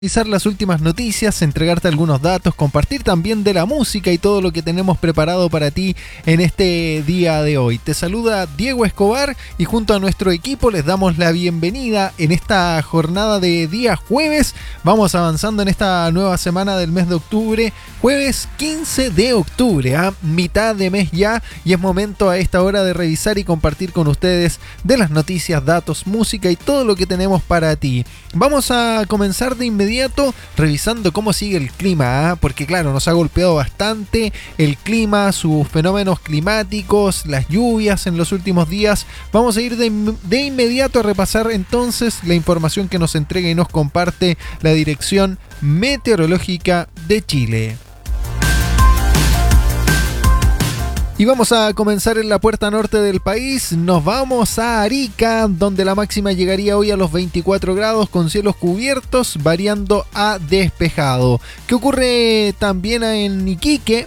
Revisar las últimas noticias, entregarte algunos datos, compartir también de la música y todo lo que tenemos preparado para ti en este día de hoy. Te saluda Diego Escobar y junto a nuestro equipo les damos la bienvenida en esta jornada de día jueves. Vamos avanzando en esta nueva semana del mes de octubre, jueves 15 de octubre, mitad de mes ya, y es momento a esta hora de revisar y compartir con ustedes de las noticias, datos, música y todo lo que tenemos para ti. Vamos a comenzar de inmediato revisando cómo sigue el clima, porque claro, nos ha golpeado bastante el clima, sus fenómenos climáticos, las lluvias en los últimos días. Vamos a ir de inmediato a repasar entonces la información que nos entrega y nos comparte la Dirección Meteorológica de Chile. Y vamos a comenzar en la puerta norte del país. Nos vamos a Arica, donde la máxima llegaría hoy a los 24 grados con cielos cubiertos, variando a despejado. ¿Qué ocurre también en Iquique?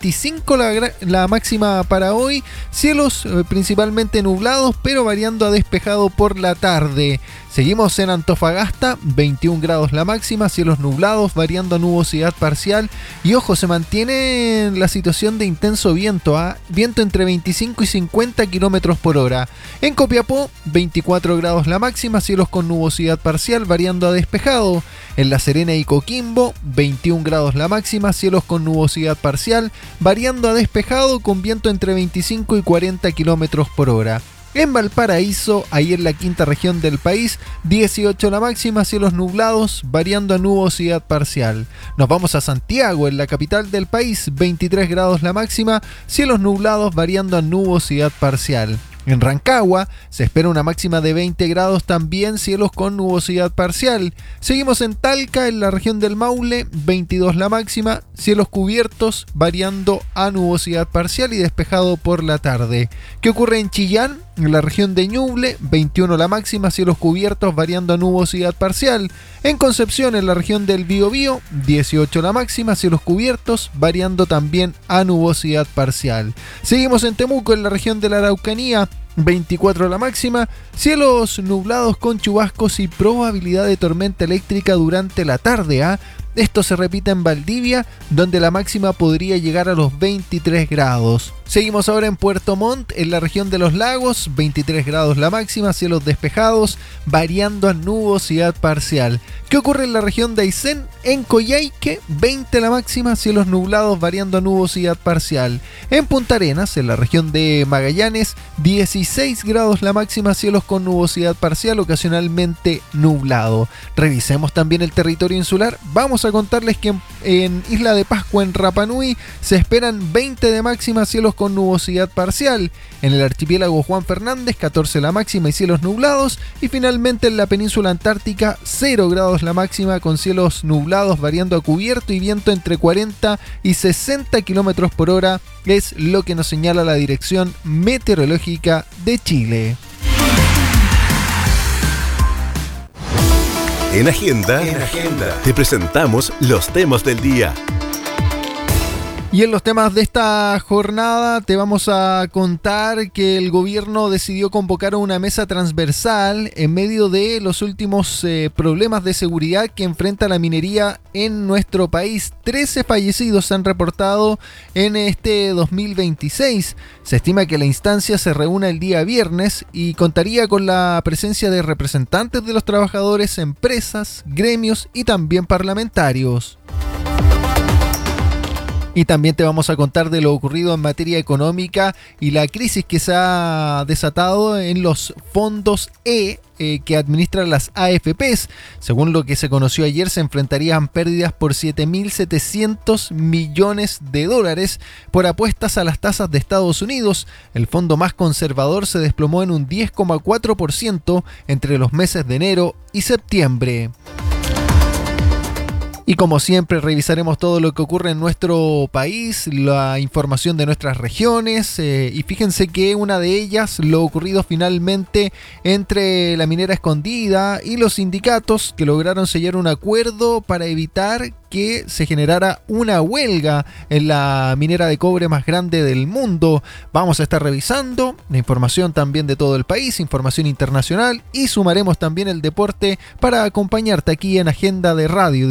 25 la máxima para hoy, cielos principalmente nublados, pero variando a despejado por la tarde. Seguimos en Antofagasta, 21 grados la máxima, cielos nublados, variando a nubosidad parcial. Y ojo, se mantiene la situación de intenso viento, viento entre 25 y 50 kilómetros por hora. En Copiapó, 24 grados la máxima, cielos con nubosidad parcial, variando a despejado. En La Serena y Coquimbo, 21 grados la máxima, cielos con nubosidad parcial, variando a despejado con viento entre 25 y 40 kilómetros por hora. En Valparaíso, ahí en la quinta región del país, 18 la máxima, cielos nublados, variando a nubosidad parcial. Nos vamos a Santiago, en la capital del país, 23 grados la máxima, cielos nublados, variando a nubosidad parcial. En Rancagua se espera una máxima de 20 grados también, cielos con nubosidad parcial. Seguimos en Talca, en la región del Maule, 22 la máxima, cielos cubiertos, variando a nubosidad parcial y despejado por la tarde. ¿Qué ocurre en Chillán? En la región de Ñuble, 21 la máxima, cielos cubiertos, variando a nubosidad parcial. En Concepción, en la región del Biobío, 18 la máxima, cielos cubiertos, variando también a nubosidad parcial. Seguimos en Temuco, en la región de la Araucanía, 24 la máxima, cielos nublados con chubascos y probabilidad de tormenta eléctrica durante la tarde. Esto se repite en Valdivia, donde la máxima podría llegar a los 23 grados. Seguimos ahora en Puerto Montt, en la región de los lagos, 23 grados la máxima, cielos despejados, variando a nubosidad parcial. ¿Qué ocurre en la región de Aysén? En Coyhaique, 20 la máxima, cielos nublados, variando a nubosidad parcial. En Punta Arenas, en la región de Magallanes, 16 grados la máxima, cielos con nubosidad parcial, ocasionalmente nublado. Revisemos también el territorio insular. Vamos a contarles que en Isla de Pascua, en Rapa Nui, se esperan 20 de máxima, cielos con nubosidad parcial. En el archipiélago Juan Fernández, 14 la máxima y cielos nublados. Y finalmente en la península antártica, 0 grados la máxima con cielos nublados, variando a cubierto y viento entre 40 y 60 kilómetros por hora. Es lo que nos señala la Dirección Meteorológica de Chile. En Agenda, te presentamos los temas del día. Y en los temas de esta jornada te vamos a contar que el gobierno decidió convocar a una mesa transversal en medio de los últimos problemas de seguridad que enfrenta la minería en nuestro país. 13 fallecidos se han reportado en este 2026. Se estima que la instancia se reúna el día viernes y contaría con la presencia de representantes de los trabajadores, empresas, gremios y también parlamentarios. Y también te vamos a contar de lo ocurrido en materia económica y la crisis que se ha desatado en los fondos que administran las AFPs. Según lo que se conoció ayer, se enfrentarían pérdidas por 7.700 millones de dólares por apuestas a las tasas de Estados Unidos. El fondo más conservador se desplomó en un 10,4% entre los meses de enero y septiembre. Y Y como siempre revisaremos todo lo que ocurre en nuestro país, la información de nuestras regiones y fíjense que una de ellas, lo ocurrido finalmente entre la minera Escondida y los sindicatos que lograron sellar un acuerdo para evitar que se generara una huelga en la minera de cobre más grande del mundo. Vamos a estar revisando la información también de todo el país, información internacional y sumaremos también el deporte para acompañarte aquí en Agenda de Radio.